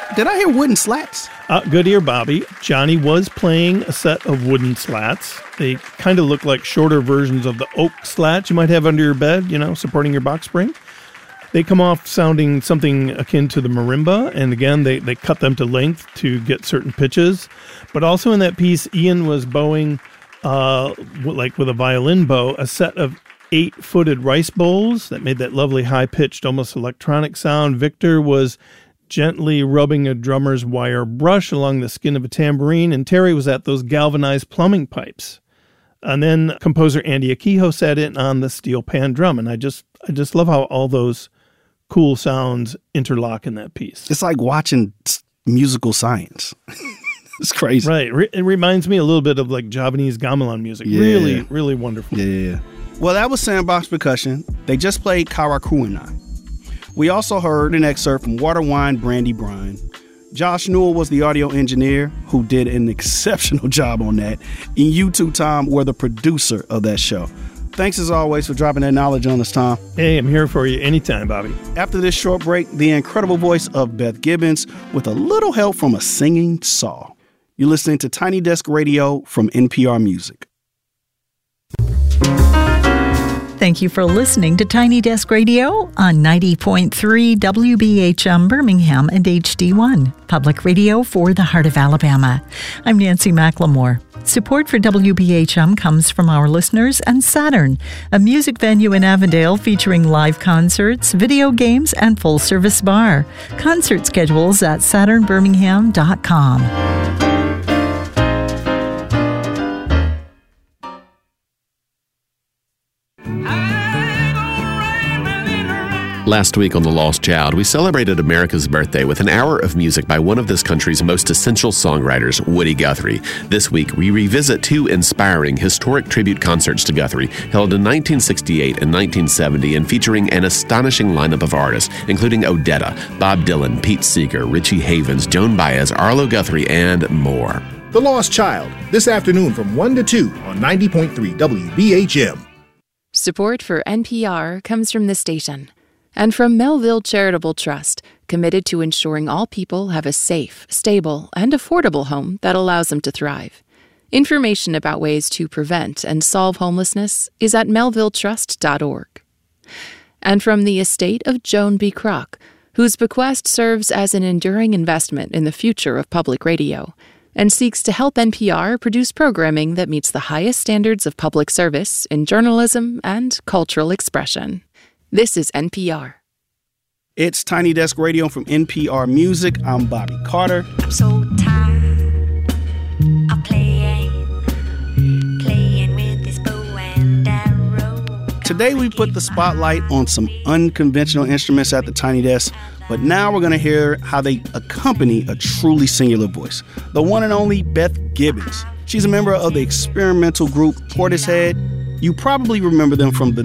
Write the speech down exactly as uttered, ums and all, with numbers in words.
did I hear wooden slats? Uh, good ear, Bobby. Johnny was playing a set of wooden slats. They kind of look like shorter versions of the oak slats you might have under your bed, you know, supporting your box spring. They come off sounding something akin to the marimba, and again, they, they cut them to length to get certain pitches. But also in that piece, Ian was bowing, uh, like with a violin bow, a set of eight-footed rice bowls that made that lovely high-pitched, almost electronic sound. Victor was gently rubbing a drummer's wire brush along the skin of a tambourine, and Terry was at those galvanized plumbing pipes. And then composer Andy Akiho sat in on the steel pan drum, and I just I just love how all those cool sounds interlock in that piece. It's like watching musical science. It's crazy. Right. It reminds me a little bit of like Javanese gamelan music. Yeah. Really, really wonderful. Yeah. Well, that was Sandbox Percussion. They just played Karakuina. We also heard an excerpt from Water Wine Brandy Brine. Josh Newell was the audio engineer who did an exceptional job on that. And you two, Tom, were the producer of that show. Thanks as always for dropping that knowledge on us, Tom. Hey, I'm here for you anytime, Bobby. After this short break, the incredible voice of Beth Gibbons with a little help from a singing saw. You're listening to Tiny Desk Radio from N P R Music. Thank you for listening to Tiny Desk Radio on ninety point three W B H M Birmingham and H D one, public radio for the heart of Alabama. I'm Nancy McLemore. Support for W B H M comes from our listeners and Saturn, a music venue in Avondale featuring live concerts, video games, and full-service bar. Concert schedules at saturn birmingham dot com. Last week on The Lost Child, we celebrated America's birthday with an hour of music by one of this country's most essential songwriters, Woody Guthrie. This week, we revisit two inspiring historic tribute concerts to Guthrie, held in nineteen sixty-eight and nineteen seventy, and featuring an astonishing lineup of artists, including Odetta, Bob Dylan, Pete Seeger, Richie Havens, Joan Baez, Arlo Guthrie, and more. The Lost Child, this afternoon from one to two on ninety point three W B H M. Support for N P R comes from the station. And from Melville Charitable Trust, committed to ensuring all people have a safe, stable, and affordable home that allows them to thrive. Information about ways to prevent and solve homelessness is at melville trust dot org. And from the estate of Joan B. Kroc, whose bequest serves as an enduring investment in the future of public radio, and seeks to help N P R produce programming that meets the highest standards of public service in journalism and cultural expression. This is N P R. It's Tiny Desk Radio from N P R Music. I'm Bobby Carter. I'm so tired of playing, playing with this bow and arrow. Today we put the spotlight on some unconventional instruments at the Tiny Desk, but now we're going to hear how they accompany a truly singular voice. The one and only Beth Gibbons. She's a member of the experimental group Portishead. You probably remember them from the